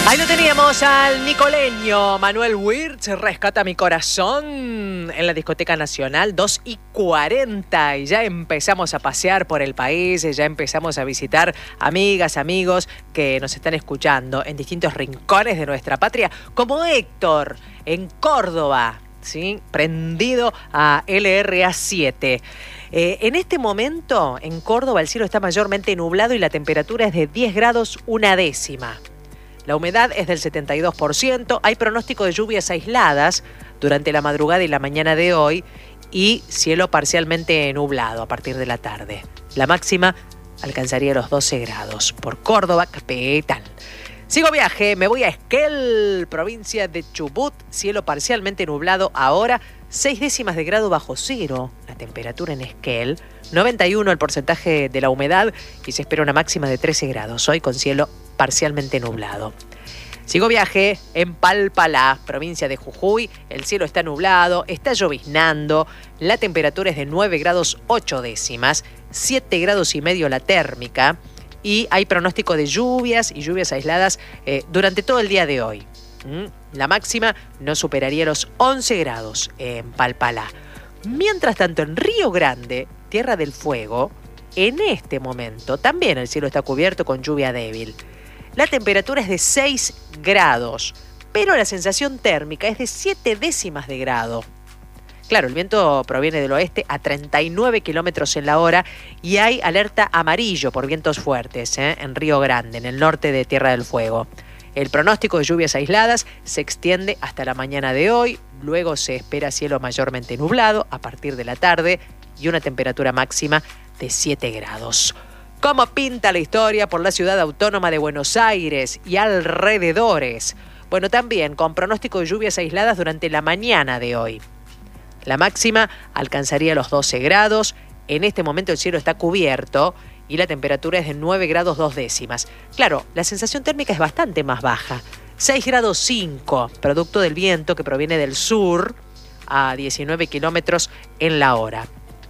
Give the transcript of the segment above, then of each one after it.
Ahí lo teníamos al nicoleño Manuel Wirtz, Rescata mi corazón, en la Discoteca Nacional, 2:40. Y ya empezamos a pasear por el país, ya empezamos a visitar amigas, amigos que nos están escuchando en distintos rincones de nuestra patria, como Héctor, en Córdoba, ¿sí? Prendido a LRA7. En este momento, en Córdoba, el cielo está mayormente nublado y la temperatura es de 10 grados una décima. La humedad es del 72%, hay pronóstico de lluvias aisladas durante la madrugada y la mañana de hoy y cielo parcialmente nublado a partir de la tarde. La máxima alcanzaría los 12 grados por Córdoba capital. Sigo viaje, me voy a Esquel, provincia de Chubut, cielo parcialmente nublado ahora, 6 décimas de grado bajo cero, la temperatura en Esquel, 91 el porcentaje de la humedad y se espera una máxima de 13 grados, hoy con cielo parcialmente nublado. Sigo viaje en Palpalá, provincia de Jujuy, el cielo está nublado, está lloviznando, la temperatura es de 9 grados 8 décimas, 7 grados y medio la térmica y hay pronóstico de lluvias y lluvias aisladas durante todo el día de hoy. La máxima no superaría los 11 grados en Palpalá. Mientras tanto, en Río Grande, Tierra del Fuego, en este momento también el cielo está cubierto con lluvia débil. La temperatura es de 6 grados, pero la sensación térmica es de 7 décimas de grado. Claro, el viento proviene del oeste a 39 kilómetros en la hora y hay alerta amarillo por vientos fuertes en Río Grande, en el norte de Tierra del Fuego. El pronóstico de lluvias aisladas se extiende hasta la mañana de hoy, luego se espera cielo mayormente nublado a partir de la tarde y una temperatura máxima de 7 grados. ¿Cómo pinta la historia por la ciudad autónoma de Buenos Aires y alrededores? Bueno, también con pronóstico de lluvias aisladas durante la mañana de hoy. La máxima alcanzaría los 12 grados. En este momento el cielo está cubierto y la temperatura es de 9 grados 2 décimas. Claro, la sensación térmica es bastante más baja. 6 grados 5, producto del viento que proviene del sur a 19 kilómetros en la hora.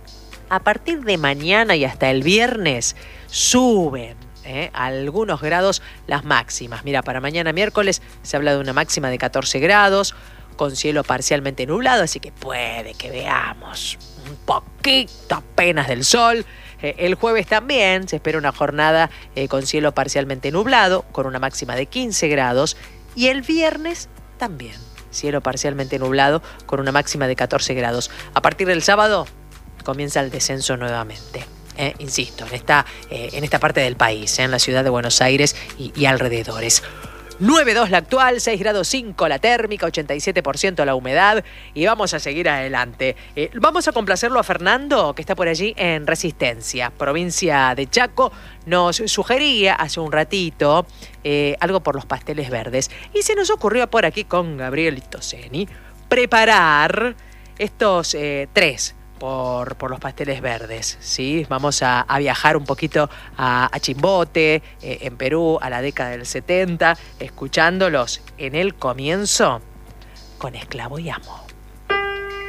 A partir de mañana y hasta el viernes suben a algunos grados las máximas. Mira, para mañana miércoles se habla de una máxima de 14 grados, con cielo parcialmente nublado, así que puede que veamos un poquito apenas del sol. El jueves también se espera una jornada con cielo parcialmente nublado, con una máxima de 15 grados. Y el viernes también, cielo parcialmente nublado, con una máxima de 14 grados. A partir del sábado comienza el descenso nuevamente. Insisto, en esta parte del país, en la ciudad de Buenos Aires y alrededores. 9,2 la actual, 6 grados 5 la térmica, 87% la humedad y vamos a seguir adelante. Vamos a complacerlo a Fernando, que está por allí en Resistencia, provincia de Chaco. Nos sugería hace un ratito algo por los pasteles verdes y se nos ocurrió por aquí con Gabrielito Ceni preparar estos 3 por los pasteles verdes, ¿sí? Vamos a viajar un poquito a Chimbote, en Perú, a la década del 70, escuchándolos en el comienzo con Esclavo y Amo.